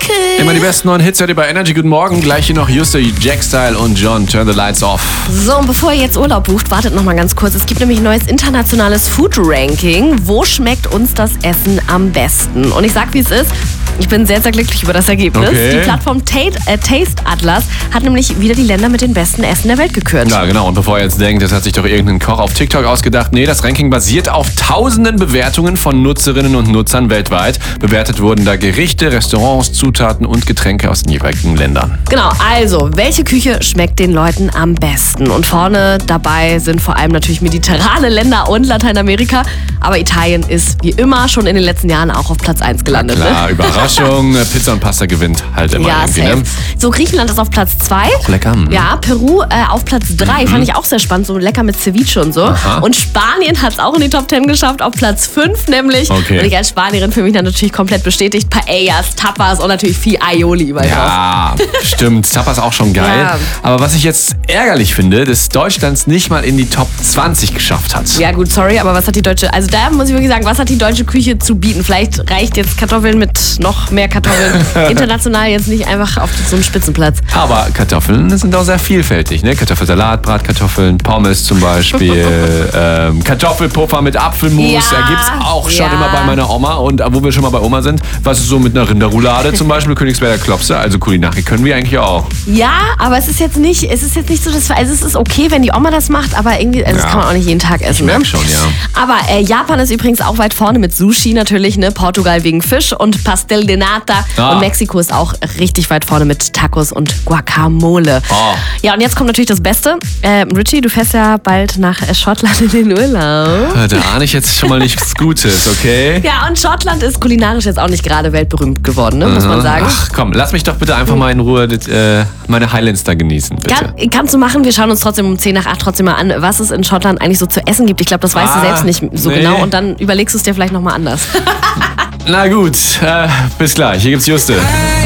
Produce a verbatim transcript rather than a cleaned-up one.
okay. Immer die besten neuen Hits hört ihr bei Energy. Guten Morgen. Gleich hier noch Justo, Jack Style und John. Turn the lights off. So, und bevor ihr jetzt Urlaub bucht, wartet noch mal ganz kurz. Es gibt nämlich ein neues internationales Food-Ranking. Wo schmeckt uns das Essen am besten? Und ich sag, wie es ist. Ich bin sehr, sehr glücklich über das Ergebnis. Okay. Die Plattform Tate, äh, Taste Atlas hat nämlich wieder die Länder mit den besten Essen der Welt gekürt. Ja, genau. Und bevor ihr jetzt denkt, das hat sich doch irgendein Koch auf TikTok ausgedacht. Nee, das Ranking basiert auf tausenden Bewertungen von Nutzerinnen und Nutzern weltweit. Bewertet wurden da Gerichte, Restaurants, Zutaten und Getränke aus den jeweiligen Ländern. Genau, also, welche Küche schmeckt den Leuten am besten? Und vorne dabei sind vor allem natürlich mediterrane Länder und Lateinamerika. Aber Italien ist wie immer schon in den letzten Jahren auch auf Platz eins gelandet. Klar, Ne? Überraschung. Pizza und Pasta gewinnt halt immer Ja, irgendwie. safe. Ne? So, Griechenland ist auf Platz zwei. Lecker. Ja, Peru äh, auf Platz drei. Mhm. Fand ich auch sehr spannend, so lecker mit Ceviche und so. Aha. Und Spanien hat es auch in die Top zehn geschafft, auf Platz fünf nämlich. Okay. Und ich als Spanierin für mich dann natürlich komplett bestätigt. Paellas, Tapas und natürlich viel Aioli überall drauf. Ja, stimmt. Tapas auch schon geil. Ja. Aber was ich jetzt ärgerlich finde, dass Deutschland nicht mal in die Top zwanzig geschafft hat. Ja gut, sorry, aber was hat die deutsche, also da muss ich wirklich sagen, was hat die deutsche Küche zu bieten? Vielleicht reicht jetzt Kartoffeln mit noch mehr Kartoffeln international jetzt nicht einfach auf so einen Spitzenplatz. Aber Kartoffeln sind auch sehr vielfältig. Ne? Kartoffelsalat, Bratkartoffeln, Pommes zum Beispiel, ähm, Kartoffelpuffer mit Apfelmus. Ja, Ja, gibt's auch schon ja. immer bei meiner Oma. Und wo wir schon mal bei Oma sind, was ist so mit einer Rinderroulade zum Beispiel, Königsberger Klopse. Also Kulinarik können wir eigentlich auch. Ja, aber es ist jetzt nicht, es ist jetzt nicht so, dass, also es ist okay, wenn die Oma das macht, aber irgendwie, also das Ja. kann man auch nicht jeden Tag essen. Ich merk ne? schon, ja. Aber äh, Japan ist übrigens auch weit vorne mit Sushi natürlich, ne? Portugal wegen Fisch und Pastel de Nata. Ah. Und Mexiko ist auch richtig weit vorne mit Tacos und Guacamole. Oh. Ja, und jetzt kommt natürlich das Beste. Äh, Richie, du fährst ja bald nach äh, Schottland in den Urlaub. Da ahne ich jetzt schon mal nichts Gutes, okay? Ja, und Schottland ist kulinarisch jetzt auch nicht gerade weltberühmt geworden, ne? Muss man sagen. Ach komm, lass mich doch bitte einfach mal in Ruhe das, äh, meine Highlands da genießen, bitte. Kann, kannst du machen, wir schauen uns trotzdem um zehn nach acht trotzdem mal an, was es in Schottland eigentlich so zu essen gibt. Ich glaube, das weißt Ah, du selbst nicht so nee. genau und dann überlegst du es dir vielleicht nochmal anders. Na gut, äh, bis gleich. Hier gibt's Juste.